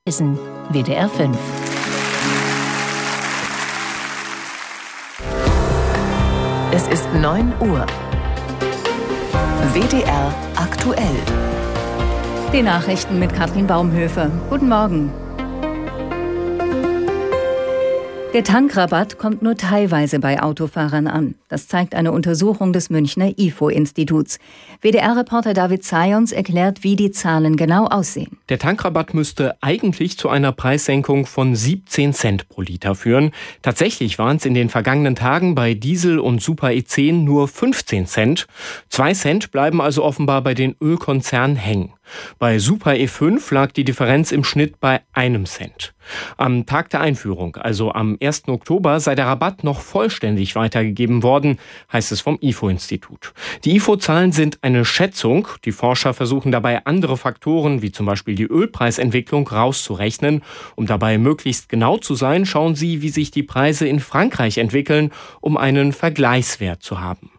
Wissen, WDR 5. Es ist 9 Uhr. WDR aktuell. Die Nachrichten mit Katrin Baumhöfer. Guten Morgen. Der Tankrabatt kommt nur teilweise bei Autofahrern an. Das zeigt eine Untersuchung des Münchner IFO-Instituts. WDR-Reporter David Zayons erklärt, wie die Zahlen genau aussehen. Der Tankrabatt müsste eigentlich zu einer Preissenkung von 17 Cent pro Liter führen. Tatsächlich waren es in den vergangenen Tagen bei Diesel und Super E10 nur 15 Cent. 2 Cent bleiben also offenbar bei den Ölkonzernen hängen. Bei Super E5 lag die Differenz im Schnitt bei 1 Cent. Am Tag der Einführung, also am 1. Oktober, sei der Rabatt noch vollständig weitergegeben worden, heißt es vom IFO-Institut. Die IFO-Zahlen sind eine Schätzung. Die Forscher versuchen dabei, andere Faktoren, wie zum Beispiel die Ölpreisentwicklung, rauszurechnen. Um dabei möglichst genau zu sein, schauen sie, wie sich die Preise in Frankreich entwickeln, um einen Vergleichswert zu haben.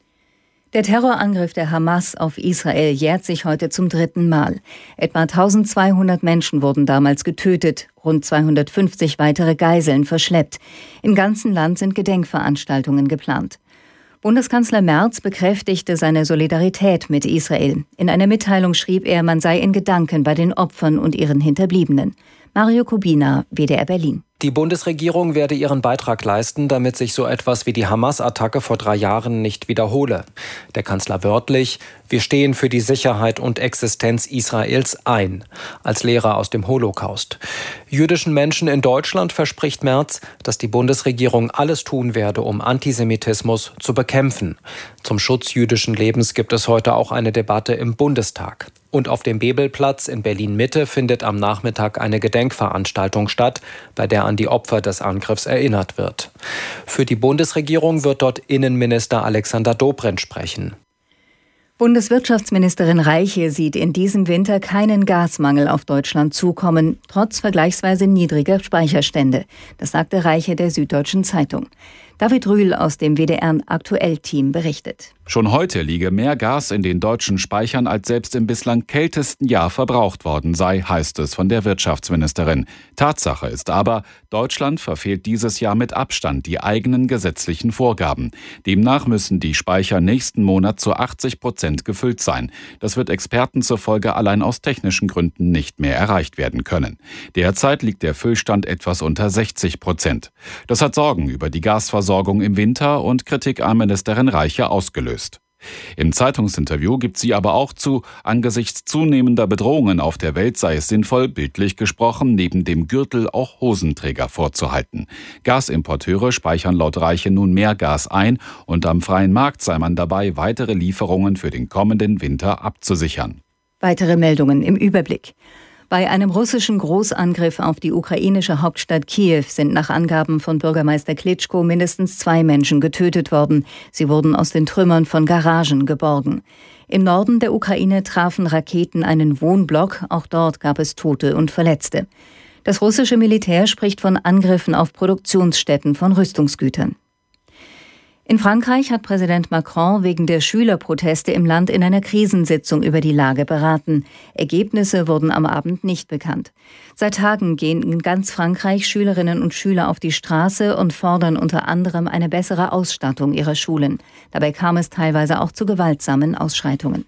Der Terrorangriff der Hamas auf Israel jährt sich heute zum 3. Mal. Etwa 1200 Menschen wurden damals getötet, rund 250 weitere Geiseln verschleppt. Im ganzen Land sind Gedenkveranstaltungen geplant. Bundeskanzler Merz bekräftigte seine Solidarität mit Israel. In einer Mitteilung schrieb er, man sei in Gedanken bei den Opfern und ihren Hinterbliebenen. Mario Kubina, WDR Berlin. Die Bundesregierung werde ihren Beitrag leisten, damit sich so etwas wie die Hamas-Attacke vor 3 Jahren nicht wiederhole. Der Kanzler wörtlich: Wir stehen für die Sicherheit und Existenz Israels ein, als Lehrer aus dem Holocaust. Jüdischen Menschen in Deutschland verspricht Merz, dass die Bundesregierung alles tun werde, um Antisemitismus zu bekämpfen. Zum Schutz jüdischen Lebens gibt es heute auch eine Debatte im Bundestag. Und auf dem Bebelplatz in Berlin-Mitte findet am Nachmittag eine Gedenkveranstaltung statt, bei der an die Opfer des Angriffs erinnert wird. Für die Bundesregierung wird dort Innenminister Alexander Dobrindt sprechen. Bundeswirtschaftsministerin Reiche sieht in diesem Winter keinen Gasmangel auf Deutschland zukommen, trotz vergleichsweise niedriger Speicherstände. Das sagte Reiche der Süddeutschen Zeitung. David Rühl aus dem WDR-Aktuell-Team berichtet. Schon heute liege mehr Gas in den deutschen Speichern, als selbst im bislang kältesten Jahr verbraucht worden sei, heißt es von der Wirtschaftsministerin. Tatsache ist aber, Deutschland verfehlt dieses Jahr mit Abstand die eigenen gesetzlichen Vorgaben. Demnach müssen die Speicher nächsten Monat zu 80% gefüllt sein. Das wird Experten zufolge allein aus technischen Gründen nicht mehr erreicht werden können. Derzeit liegt der Füllstand etwas unter 60%. Das hat Sorgen über die Gasversorgung im Winter und Kritik an Ministerin Reiche ausgelöst. Im Zeitungsinterview gibt sie aber auch zu, angesichts zunehmender Bedrohungen auf der Welt sei es sinnvoll, bildlich gesprochen, neben dem Gürtel auch Hosenträger vorzuhalten. Gasimporteure speichern laut Reiche nun mehr Gas ein und am freien Markt sei man dabei, weitere Lieferungen für den kommenden Winter abzusichern. Weitere Meldungen im Überblick. Bei einem russischen Großangriff auf die ukrainische Hauptstadt Kiew sind nach Angaben von Bürgermeister Klitschko mindestens 2 Menschen getötet worden. Sie wurden aus den Trümmern von Garagen geborgen. Im Norden der Ukraine trafen Raketen einen Wohnblock. Auch dort gab es Tote und Verletzte. Das russische Militär spricht von Angriffen auf Produktionsstätten von Rüstungsgütern. In Frankreich hat Präsident Macron wegen der Schülerproteste im Land in einer Krisensitzung über die Lage beraten. Ergebnisse wurden am Abend nicht bekannt. Seit Tagen gehen in ganz Frankreich Schülerinnen und Schüler auf die Straße und fordern unter anderem eine bessere Ausstattung ihrer Schulen. Dabei kam es teilweise auch zu gewaltsamen Ausschreitungen.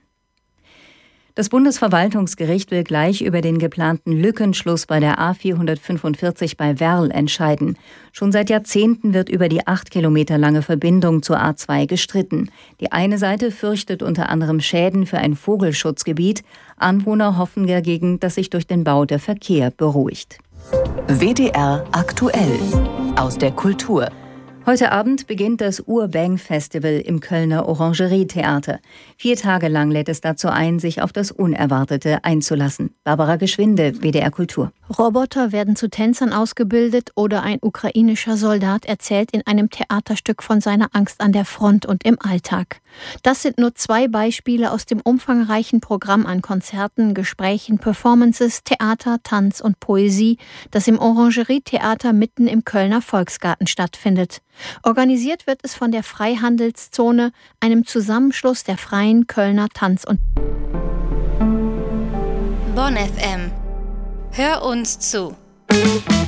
Das Bundesverwaltungsgericht will gleich über den geplanten Lückenschluss bei der A445 bei Werl entscheiden. Schon seit Jahrzehnten wird über die 8 Kilometer lange Verbindung zur A2 gestritten. Die eine Seite fürchtet unter anderem Schäden für ein Vogelschutzgebiet. Anwohner hoffen dagegen, dass sich durch den Bau der Verkehr beruhigt. WDR aktuell aus der Kultur. Heute Abend beginnt das Ur-Bang-Festival im Kölner Orangerie-Theater. 4 Tage lang lädt es dazu ein, sich auf das Unerwartete einzulassen. Barbara Geschwinde, WDR Kultur. Roboter werden zu Tänzern ausgebildet oder ein ukrainischer Soldat erzählt in einem Theaterstück von seiner Angst an der Front und im Alltag. Das sind nur 2 Beispiele aus dem umfangreichen Programm an Konzerten, Gesprächen, Performances, Theater, Tanz und Poesie, das im Orangerie-Theater mitten im Kölner Volksgarten stattfindet. Organisiert wird es von der Freihandelszone, einem Zusammenschluss der freien Kölner Tanz- und Bonn FM. Hör uns zu.